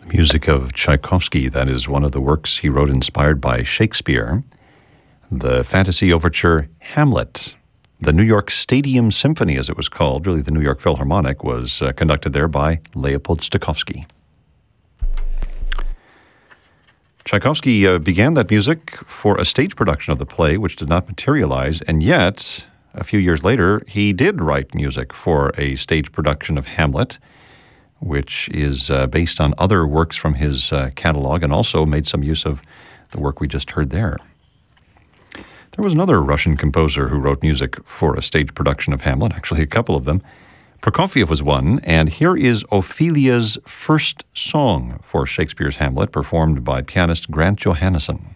Music of Tchaikovsky, that is one of the works he wrote inspired by Shakespeare. The fantasy overture Hamlet. The New York Stadium Symphony, as it was called, really the New York Philharmonic, was conducted there by Leopold Stokowski. Tchaikovsky began that music for a stage production of the play, which did not materialize, and yet, a few years later, he did write music for a stage production of Hamlet, which is based on other works from his catalog, and also made some use of the work we just heard there. There was another Russian composer who wrote music for a stage production of Hamlet, actually a couple of them. Prokofiev was one, and here is Ophelia's first song for Shakespeare's Hamlet, performed by pianist Grant Johannesson.